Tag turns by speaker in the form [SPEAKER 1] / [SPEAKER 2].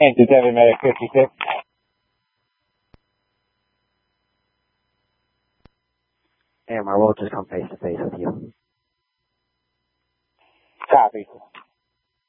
[SPEAKER 1] Anti-Devin Medic 56.
[SPEAKER 2] AMR will just come face to face with you.
[SPEAKER 1] Copy.